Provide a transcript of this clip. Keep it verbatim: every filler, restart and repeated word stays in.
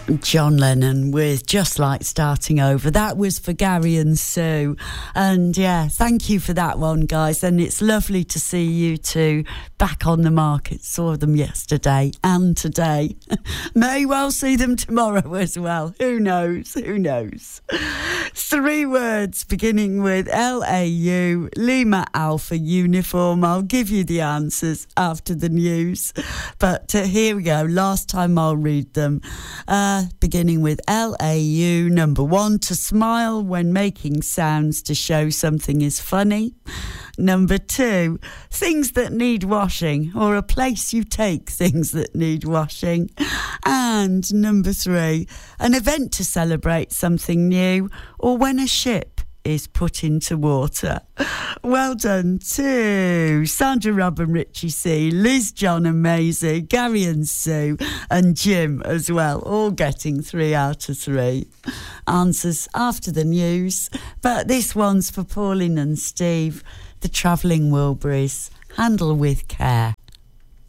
John Lennon with Just Like Starting Over. That was for Gary and Sue. And yeah, thank you for that one, guys. And it's lovely to see you two back on the market. Saw them yesterday and today. May well see them tomorrow as well. Who knows? Who knows? Three words beginning with L A U, Lima Alpha Uniform. I'll give you the answers after the news. But uh, here we go. Last time I'll read them. Uh, beginning with L A U, number one, to smile when making sounds to show something is funny. Number two, things that need washing, or a place you take things that need washing. And number three, an event to celebrate something new, or when a ship is put into water. Well done to Sandra, Rob and Richie C, Liz, John and Maisie, Gary and Sue and Jim as well, all getting three out of three. Answers after the news, but this one's for Pauline and Steve. The Travelling Wilburys, Handle with Care.